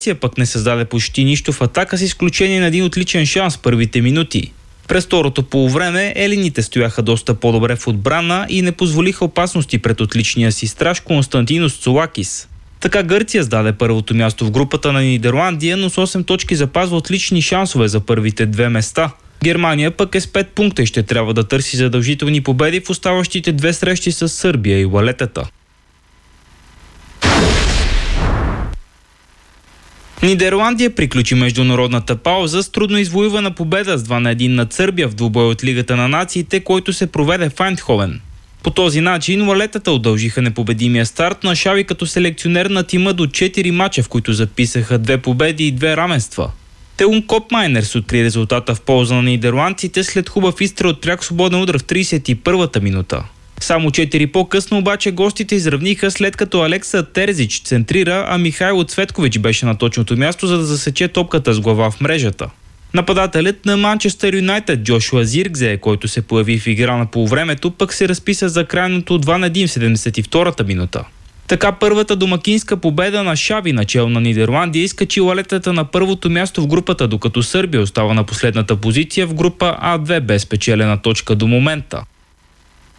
пък не създаде почти нищо в атака, с изключение на един отличен шанс в първите минути. През второто полувреме елините стояха доста по-добре в отбрана и не позволиха опасности пред отличния си страж Константинос Цолакис. Така Гърция сдаде първото място в групата на Нидерландия, но с 8 точки запазва отлични шансове за първите 2 места. Германия пък е с 5 пункта и ще трябва да търси задължителни победи в оставащите 2 срещи с Сърбия и Валетата. Нидерландия приключи международната пауза с трудно извоювана победа с 2-1 над Сърбия в двубой от Лигата на нациите, който се проведе в Айндховен. По този начин Валетата удължиха непобедимия старт на Шави като селекционер на тима до 4 мача, в които записаха 2 победи и 2 равенства. Теун Копмайнерс откри резултата в полза на нидерландците след хубав изстрел от пряк свободен удар в 31-та минута. Само 4 по-късно обаче гостите изравниха, след като Алекса Терзич центрира, а Михайло Цветкович беше на точното място, за да засече топката с глава в мрежата. Нападателят на Манчестър Юнайтед Джошуа Зиркзе, който се появи в игра на полувремето, пък се разписа за крайното 2-1 в 72-та минута. Така първата домакинска победа на Шави, начало на Нидерландия, изкачи Валетата на първото място в групата, докато Сърбия остава на последната позиция в група А2 без печелена точка до момента.